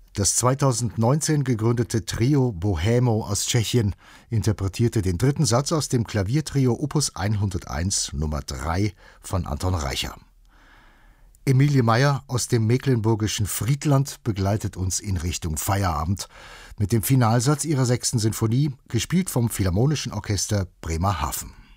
Das 2019 gegründete Trio Bohemo aus Tschechien interpretierte den dritten Satz aus dem Klaviertrio Opus 101 Nummer 3 von Anton Reicher. Emilie Meyer aus dem mecklenburgischen Friedland begleitet uns in Richtung Feierabend mit dem Finalsatz ihrer 6. Sinfonie, gespielt vom Philharmonischen Orchester Bremerhaven.